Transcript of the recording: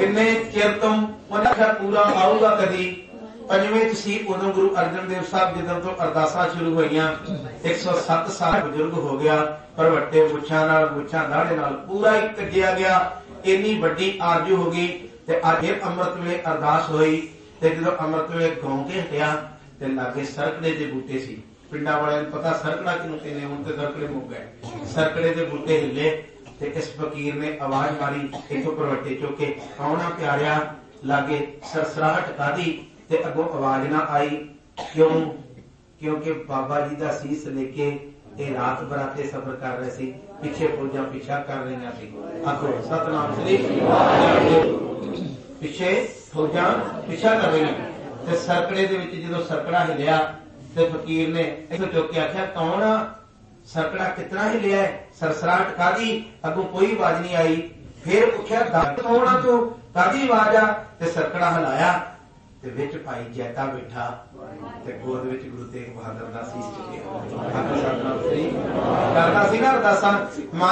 किन्ने चिर तो उन्हें आख्या पूरा आऊगा कदी। पंजवें च सी उदों गुरु अर्जन देव साहब जिदों तो अरदासां शुरू होईयां 107 साल बुजुर्ग हो गया पर वट्टे मुछां नाल मुछां दाढ़े नाल पूरा ही कटिया गया। इन्नी वड्डी आरजू हो गई ते अज फिर अमृत वेले अरदास होई ते जदों अमृत वेले गाउं के हटिया ते लागे सरकड़े दे बूटे सी। पिंडां वालियां नूं पता सरकड़ा किनूं कहंदे, हुण ते सरकड़े मुक गए। सरकड़े दे बूटे हिले ते इस फकीर ने आवाज मारी इथों परवट्टे चुक के आउणा प्यारिया लागे सरसराहट कादी ते अगों आवाज ना आई। क्यों? क्योंकि बाबा जी का सीस लेके ये रात बराते सफर कर रहे सी, पिछे फौजा पीछा कर रही सी। आखो सतनाम श्री पिछे फौजा पीछा कर रही। ते सरकड़े दे विच जदों सरकड़ा हिलिया ते फकीर ने इथों चुक के आख्या कौन सरकड़ा कितना हिलिया है? सरसराहट कादी? अगों कोई आवाज नहीं आई। फिर पुछया कौन आ तू, कादी आवाज आ? ते सरकड़ा हिलाया ते विच भाई जैता बैठा ते गोद विच गुरु तेग बहादुर दा सीस चुकिया। करदा सी ना अरदासां।